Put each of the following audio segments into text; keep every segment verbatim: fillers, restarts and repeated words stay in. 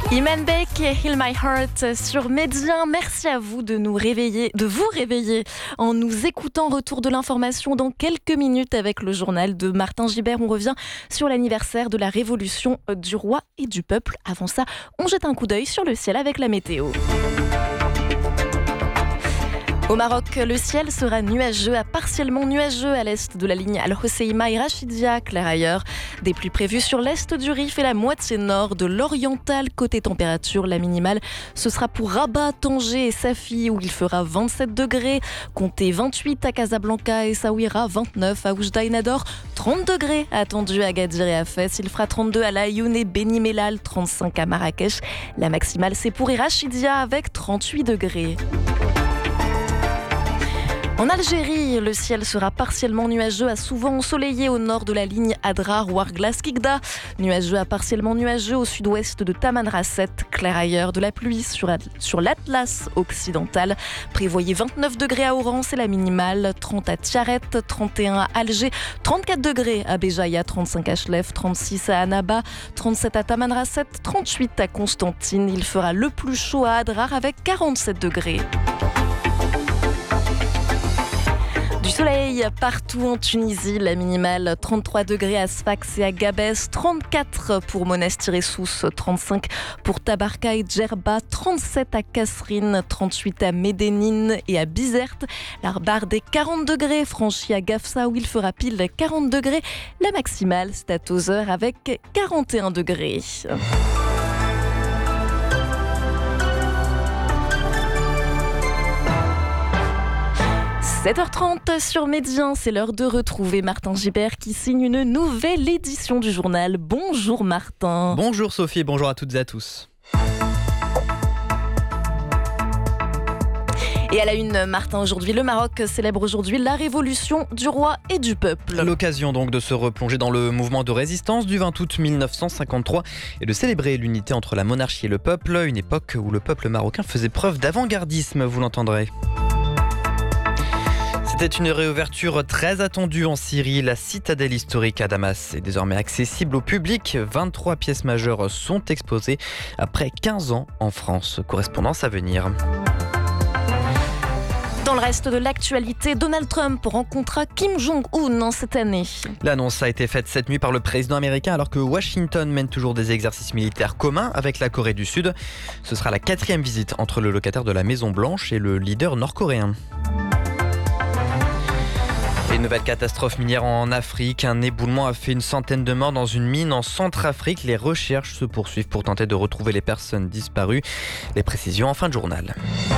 Iman Beck et Heal My Heart sur Médien. Merci à vous de nous réveiller, de vous réveiller en nous écoutant. Retour de l'information dans quelques minutes avec le journal de Martin Gibert. On revient sur l'anniversaire de la révolution du roi et du peuple. Avant ça, on jette un coup d'œil sur le ciel avec la météo. Au Maroc, le ciel sera nuageux à partiellement nuageux à l'est de la ligne Al-Hoceima et Rachidia, clair ailleurs. Des pluies prévues sur l'est du Rif et la moitié nord de l'Oriental. Côté température, la minimale, ce sera pour Rabat, Tanger et Safi où il fera vingt-sept degrés. Comptez vingt-huit à Casablanca et Saouira, vingt-neuf à Oujda et Nador, trente degrés attendus à Gadir et à Fès. Il fera trente-deux à Laayoune et Beni Mellal, trente-cinq à Marrakech. La maximale, c'est pour Rachidia avec trente-huit degrés. En Algérie, le ciel sera partiellement nuageux à souvent ensoleillé au nord de la ligne Adrar ou Arglas-Kigda. Nuageux à partiellement nuageux au sud-ouest de Tamanrasset. Clair ailleurs, de la pluie sur, sur l'Atlas occidental. Prévoyez vingt-neuf degrés à Oran, c'est la minimale. trente à Tiaret, trente et un à Alger, trente-quatre degrés à Béjaïa, trente-cinq à Chlef, trente-six à Annaba, trente-sept à Tamanrasset, trente-huit à Constantine. Il fera le plus chaud à Adrar avec quarante-sept degrés. Du soleil partout en Tunisie, la minimale trente-trois degrés à Sfax et à Gabès, trente-quatre pour Monastir et Sousse, trente-cinq pour Tabarka et Djerba, trente-sept à Kasserine, trente-huit à Médénine et à Bizerte. La barre des quarante degrés franchie à Gafsa où il fera pile quarante degrés. La maximale, c'est à Tozeur avec quarante et un degrés. sept heures trente sur Médien, c'est l'heure de retrouver Martin Gibert qui signe une nouvelle édition du journal. Bonjour Martin. Bonjour Sophie, bonjour à toutes et à tous. Et à la une, Martin, aujourd'hui, le Maroc célèbre aujourd'hui la révolution du roi et du peuple. L'occasion donc de se replonger dans le mouvement de résistance du vingt août mille neuf cent cinquante-trois et de célébrer l'unité entre la monarchie et le peuple, une époque où le peuple marocain faisait preuve d'avant-gardisme, vous l'entendrez. C'était une réouverture très attendue en Syrie. La citadelle historique à Damas est désormais accessible au public. vingt-trois pièces majeures sont exposées après quinze ans en France. Correspondance à venir. Dans le reste de l'actualité, Donald Trump rencontra Kim Jong-un cette année. L'annonce a été faite cette nuit par le président américain alors que Washington mène toujours des exercices militaires communs avec la Corée du Sud. Ce sera la quatrième visite entre le locataire de la Maison-Blanche et le leader nord-coréen. Une nouvelle catastrophe minière en Afrique. Un éboulement a fait une centaine de morts dans une mine en Centrafrique. Les recherches se poursuivent pour tenter de retrouver les personnes disparues. Les précisions en fin de journal.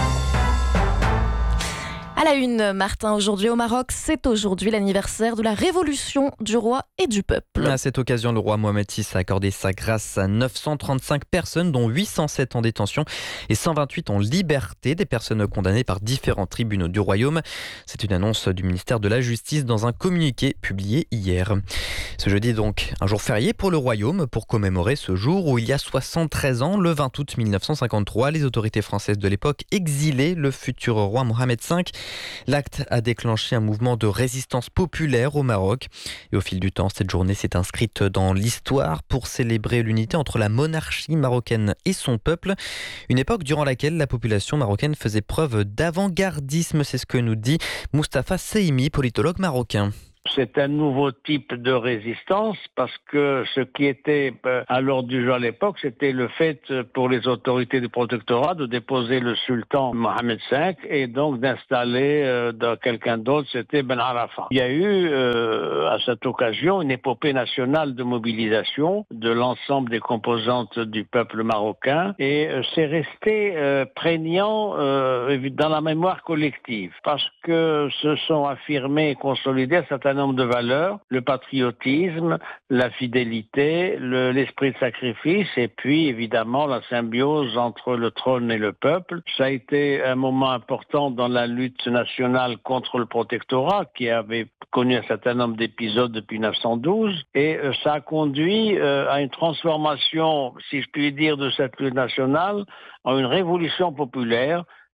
À la une, Martin, aujourd'hui au Maroc, c'est aujourd'hui l'anniversaire de la révolution du roi et du peuple. À cette occasion, le roi Mohamed six a accordé sa grâce à neuf cent trente-cinq personnes, dont huit cent sept en détention et cent vingt-huit en liberté, des personnes condamnées par différents tribunaux du royaume. C'est une annonce du ministère de la Justice dans un communiqué publié hier. Ce jeudi donc, un jour férié pour le royaume pour commémorer ce jour où il y a soixante-treize ans, le vingt août mille neuf cent cinquante-trois, les autorités françaises de l'époque exilaient le futur roi Mohamed cinq. L'acte a déclenché un mouvement de résistance populaire au Maroc. Et au fil du temps, cette journée s'est inscrite dans l'histoire pour célébrer l'unité entre la monarchie marocaine et son peuple. Une époque durant laquelle la population marocaine faisait preuve d'avant-gardisme, c'est ce que nous dit Moustapha Seymi, politologue marocain. C'est un nouveau type de résistance parce que ce qui était à l'ordre du jour à l'époque, c'était le fait pour les autorités du protectorat de déposer le sultan Mohamed cinq et donc d'installer euh, quelqu'un d'autre, c'était Ben Arafat. Il y a eu euh, à cette occasion une épopée nationale de mobilisation de l'ensemble des composantes du peuple marocain et euh, c'est resté euh, prégnant euh, dans la mémoire collective parce que se sont affirmés et consolidés un certain nombre de valeurs, le patriotisme, la fidélité, le, l'esprit de sacrifice et puis évidemment la symbiose entre le trône et le peuple. Ça a été un moment important dans la lutte nationale contre le protectorat qui avait connu un certain nombre d'épisodes depuis mille neuf cent douze et euh, ça a conduit euh, à une transformation, si je puis dire, de cette lutte nationale en une révolution populaire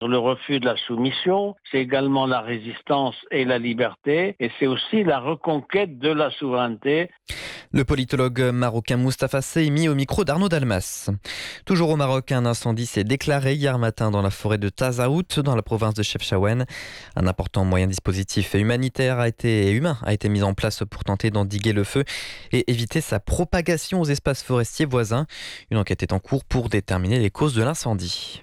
le refus de la soumission, c'est également la résistance et la liberté, et c'est aussi la reconquête de la souveraineté. Le politologue marocain Moustapha Sehimi au micro d'Arnaud Dalmas. Toujours au Maroc, un incendie s'est déclaré hier matin dans la forêt de Tazaout, dans la province de Chefchaouen. Un important moyen dispositif humanitaire a été, et humain a été mis en place pour tenter d'endiguer le feu et éviter sa propagation aux espaces forestiers voisins. Une enquête est en cours pour déterminer les causes de l'incendie.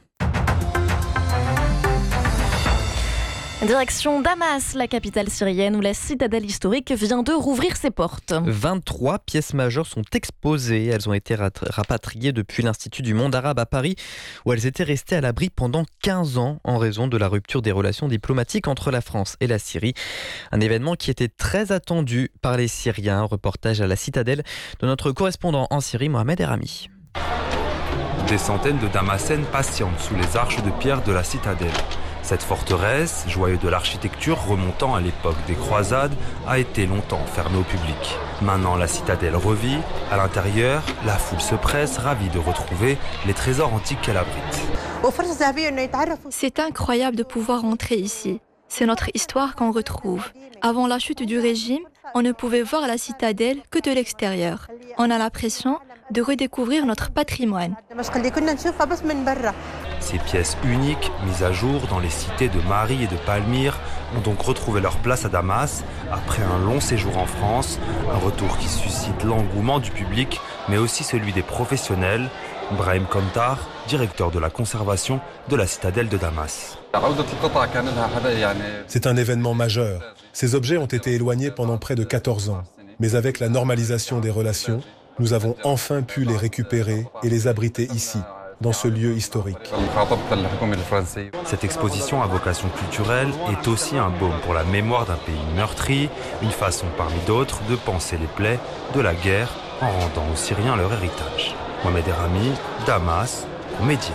Direction Damas, la capitale syrienne où la citadelle historique vient de rouvrir ses portes. vingt-trois pièces majeures sont exposées. Elles ont été rapatriées depuis l'Institut du monde arabe à Paris, où elles étaient restées à l'abri pendant quinze ans en raison de la rupture des relations diplomatiques entre la France et la Syrie. Un événement qui était très attendu par les Syriens. Reportage à la citadelle de notre correspondant en Syrie, Mohamed Erami. Des centaines de Damascènes patientent sous les arches de pierre de la citadelle. Cette forteresse, joyau de l'architecture remontant à l'époque des croisades, a été longtemps fermée au public. Maintenant, la citadelle revit. À l'intérieur, la foule se presse, ravie de retrouver les trésors antiques qu'elle abrite. C'est incroyable de pouvoir entrer ici. C'est notre histoire qu'on retrouve. Avant la chute du régime, on ne pouvait voir la citadelle que de l'extérieur. On a l'impression de redécouvrir notre patrimoine. Ces pièces uniques, mises à jour dans les cités de Mari et de Palmyre, ont donc retrouvé leur place à Damas, après un long séjour en France, un retour qui suscite l'engouement du public, mais aussi celui des professionnels. Brahim Kontar, directeur de la conservation de la citadelle de Damas. C'est un événement majeur. Ces objets ont été éloignés pendant près de quatorze ans. Mais avec la normalisation des relations, nous avons enfin pu les récupérer et les abriter ici, dans ce lieu historique. Cette exposition à vocation culturelle est aussi un baume pour la mémoire d'un pays meurtri, une façon parmi d'autres de penser les plaies de la guerre en rendant aux Syriens leur héritage. Mohamed Erami, Damas, pour Média.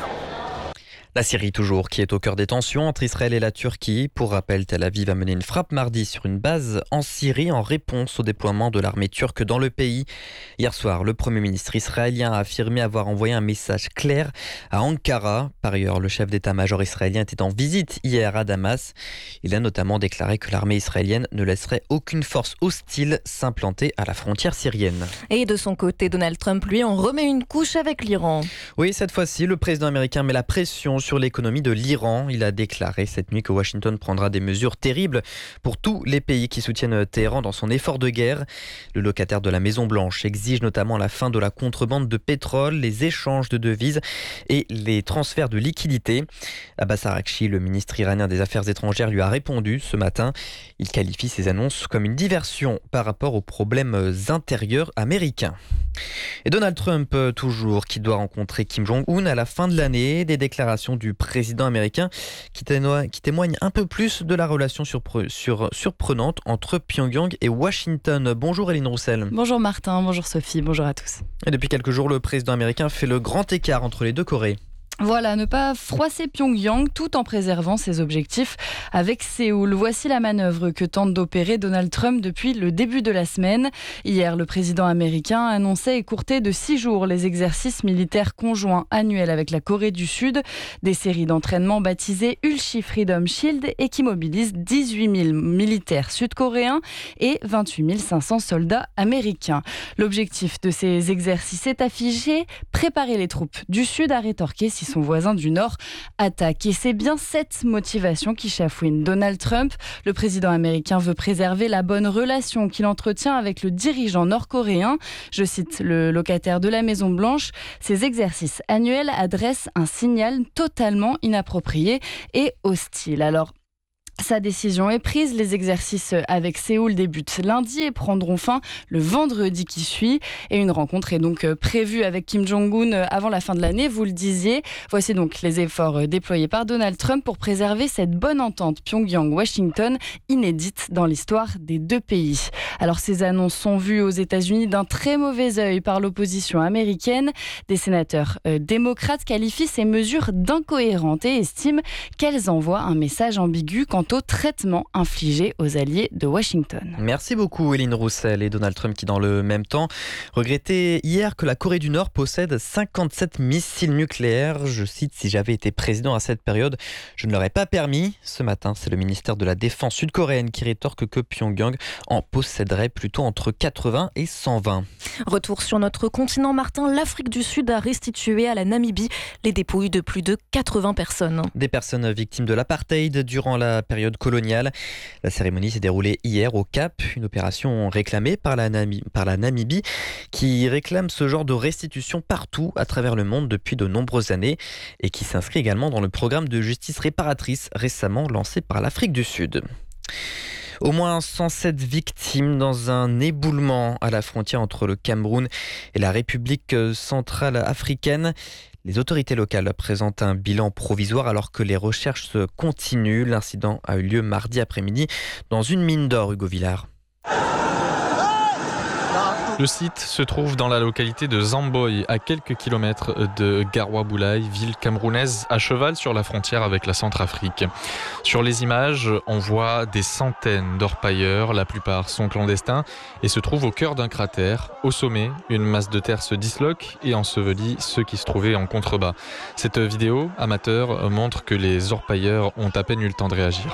La Syrie toujours, qui est au cœur des tensions entre Israël et la Turquie. Pour rappel, Tel Aviv a mené une frappe mardi sur une base en Syrie en réponse au déploiement de l'armée turque dans le pays. Hier soir, le Premier ministre israélien a affirmé avoir envoyé un message clair à Ankara. Par ailleurs, le chef d'état-major israélien était en visite hier à Damas. Il a notamment déclaré que l'armée israélienne ne laisserait aucune force hostile s'implanter à la frontière syrienne. Et de son côté, Donald Trump, lui, en remet une couche avec l'Iran. Oui, cette fois-ci, le président américain met la pression sur l'économie de l'Iran. Il a déclaré cette nuit que Washington prendra des mesures terribles pour tous les pays qui soutiennent Téhéran dans son effort de guerre. Le locataire de la Maison-Blanche exige notamment la fin de la contrebande de pétrole, les échanges de devises et les transferts de liquidités. Abbas Araghchi, le ministre iranien des Affaires étrangères, lui a répondu ce matin. Il qualifie ces annonces comme une diversion par rapport aux problèmes intérieurs américains. Et Donald Trump, toujours, qui doit rencontrer Kim Jong-un à la fin de l'année. Des déclarations du président américain qui témoignent un peu plus de la relation surpre- sur, surprenante entre Pyongyang et Washington. Bonjour Eline Roussel. Bonjour Martin, bonjour Sophie, bonjour à tous. Et depuis quelques jours, le président américain fait le grand écart entre les deux Corées. Voilà, ne pas froisser Pyongyang tout en préservant ses objectifs avec Séoul. Voici la manœuvre que tente d'opérer Donald Trump depuis le début de la semaine. Hier, le président américain annonçait écourter de six jours les exercices militaires conjoints annuels avec la Corée du Sud. Des séries d'entraînement baptisées Ulchi Freedom Shield et qui mobilisent dix-huit mille militaires sud-coréens et vingt-huit mille cinq cents soldats américains. L'objectif de ces exercices est affiché, préparer les troupes du Sud à rétorquer si son voisin du Nord attaque. Et c'est bien cette motivation qui chafouine Donald Trump. Le président américain veut préserver la bonne relation qu'il entretient avec le dirigeant nord-coréen. Je cite le locataire de la Maison-Blanche. Ces exercices annuels adressent un signal totalement inapproprié et hostile. Alors, sa décision est prise. Les exercices avec Séoul débutent lundi et prendront fin le vendredi qui suit. Et une rencontre est donc prévue avec Kim Jong-un avant la fin de l'année, vous le disiez. Voici donc les efforts déployés par Donald Trump pour préserver cette bonne entente Pyongyang-Washington, inédite dans l'histoire des deux pays. Alors ces annonces sont vues aux États-Unis d'un très mauvais œil par l'opposition américaine. Des sénateurs euh, démocrates qualifient ces mesures d'incohérentes et estiment qu'elles envoient un message ambigu quant quant au traitement infligé aux alliés de Washington. Merci beaucoup Eline Roussel. Et Donald Trump qui dans le même temps regrettait hier que la Corée du Nord possède cinquante-sept missiles nucléaires. Je cite: si j'avais été président à cette période, je ne l'aurais pas permis. Ce matin, c'est le ministère de la Défense sud-coréenne qui rétorque que Pyongyang en posséderait plutôt entre quatre-vingts et cent vingt. Retour sur notre continent, Martin. L'Afrique du Sud a restitué à la Namibie les dépouilles de plus de quatre-vingts personnes. Des personnes victimes de l'apartheid durant la période coloniale. La cérémonie s'est déroulée hier au Cap, une opération réclamée par la, Nami- par la Namibie qui réclame ce genre de restitution partout à travers le monde depuis de nombreuses années et qui s'inscrit également dans le programme de justice réparatrice récemment lancé par l'Afrique du Sud. Au moins cent sept victimes dans un éboulement à la frontière entre le Cameroun et la République centrale africaine. Les autorités locales présentent un bilan provisoire alors que les recherches se continuent. L'incident a eu lieu mardi après-midi dans une mine d'or, Hugo Villard. Le site se trouve dans la localité de Zamboy, à quelques kilomètres de Garoua-Boulaye, ville camerounaise à cheval sur la frontière avec la Centrafrique. Sur les images, on voit des centaines d'orpailleurs, la plupart sont clandestins, et se trouvent au cœur d'un cratère. Au sommet, une masse de terre se disloque et ensevelit ceux qui se trouvaient en contrebas. Cette vidéo amateur montre que les orpailleurs ont à peine eu le temps de réagir.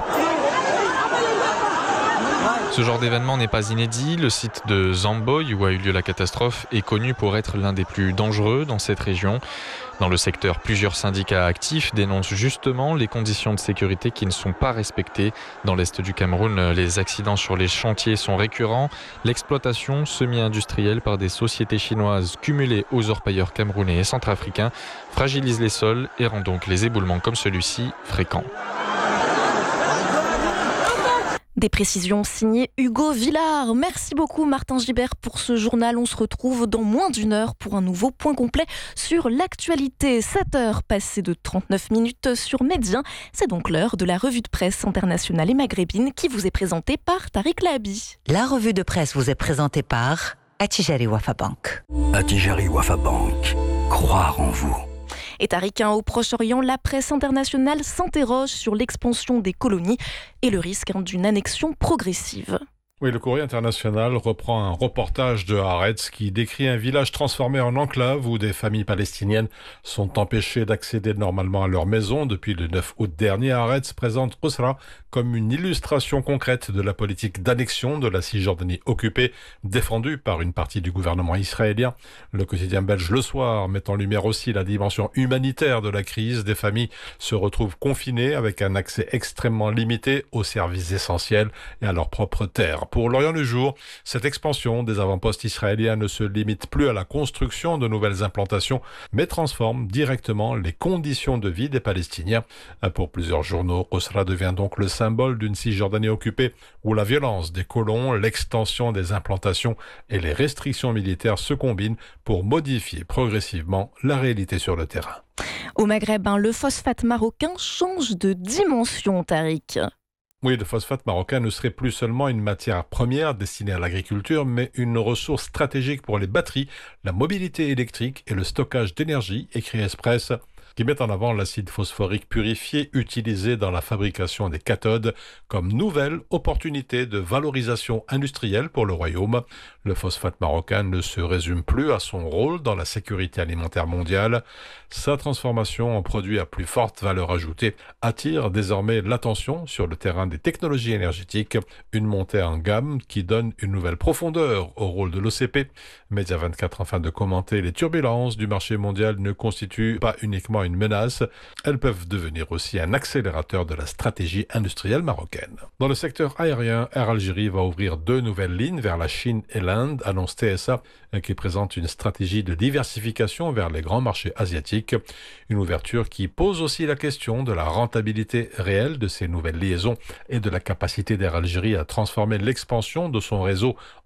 Ce genre d'événement n'est pas inédit. Le site de Zamboy, où a eu lieu la catastrophe, est connu pour être l'un des plus dangereux dans cette région. Dans le secteur, plusieurs syndicats actifs dénoncent justement les conditions de sécurité qui ne sont pas respectées. Dans l'est du Cameroun, les accidents sur les chantiers sont récurrents. L'exploitation semi-industrielle par des sociétés chinoises cumulées aux orpailleurs camerounais et centrafricains fragilise les sols et rend donc les éboulements comme celui-ci fréquents. Des précisions signées Hugo Villard. Merci beaucoup Martin Gibert pour ce journal. On se retrouve dans moins d'une heure pour un nouveau point complet sur l'actualité. sept heures passées de trente-neuf minutes sur Médien. C'est donc l'heure de la revue de presse internationale et maghrébine qui vous est présentée par Tariq Lahabi. La revue de presse vous est présentée par Attijari Wafa Bank. Attijari Wafa Bank. Croire en vous. Et Tariq, hein, au Proche-Orient, la presse internationale s'interroge sur l'expansion des colonies et le risque hein, d'une annexion progressive. Oui, le Courrier international reprend un reportage de Haaretz qui décrit un village transformé en enclave où des familles palestiniennes sont empêchées d'accéder normalement à leur maison. Depuis le neuf août dernier, Haaretz présente Qusra comme une illustration concrète de la politique d'annexion de la Cisjordanie occupée, défendue par une partie du gouvernement israélien. Le quotidien belge Le Soir met en lumière aussi la dimension humanitaire de la crise. Des familles se retrouvent confinées avec un accès extrêmement limité aux services essentiels et à leur propre terre. Pour l'Orient du jour, cette expansion des avant-postes israéliens ne se limite plus à la construction de nouvelles implantations, mais transforme directement les conditions de vie des Palestiniens. Pour plusieurs journaux, Qusra devient donc le symbole d'une Cisjordanie occupée où la violence des colons, l'extension des implantations et les restrictions militaires se combinent pour modifier progressivement la réalité sur le terrain. Au Maghreb, hein, le phosphate marocain change de dimension, Tariq. Oui, le phosphate marocain ne serait plus seulement une matière première destinée à l'agriculture, mais une ressource stratégique pour les batteries, la mobilité électrique et le stockage d'énergie, écrit Express, qui met en avant l'acide phosphorique purifié utilisé dans la fabrication des cathodes comme nouvelle opportunité de valorisation industrielle pour le royaume. Le phosphate marocain ne se résume plus à son rôle dans la sécurité alimentaire mondiale. Sa transformation en produit à plus forte valeur ajoutée attire désormais l'attention sur le terrain des technologies énergétiques, une montée en gamme qui donne une nouvelle profondeur au rôle de l'O C P. Média vingt-quatre, afin de commenter les turbulences du marché mondial, ne constituent pas uniquement une menace, elles peuvent devenir aussi un accélérateur de la stratégie industrielle marocaine. Dans le secteur aérien, Air Algérie va ouvrir deux nouvelles lignes vers la Chine et l'Inde, annonce T S A, qui présente une stratégie de diversification vers les grands marchés asiatiques. Une ouverture qui pose aussi la question de la rentabilité réelle de ces nouvelles liaisons et de la capacité d'Air Algérie à transformer l'expansion de son réseau